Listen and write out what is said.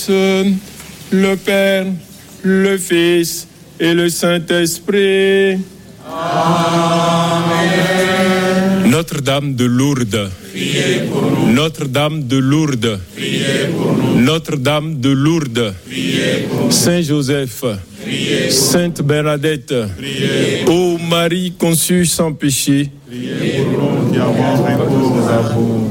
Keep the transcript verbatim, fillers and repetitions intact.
personne, le Père, le Fils et le Saint-Esprit. Amen. Notre-Dame de Lourdes, priez pour nous. Notre-Dame de Lourdes, priez pour nous. Notre-Dame de Lourdes, priez pour nous. Saint Joseph, priez pour Sainte Bernadette, priez pour ô Marie conçue sans péché, priez pour nous qui avons recours à vous.